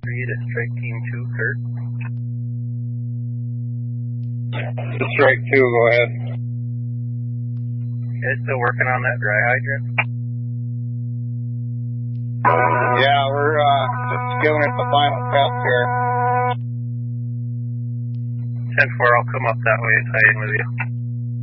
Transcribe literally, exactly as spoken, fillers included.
three to strike team two, Kurt. Strike two, go ahead. Okay, still working on that dry hydrant? Yeah, we're uh, just giving it the final test here. ten four, I'll come up that way and tie in with you.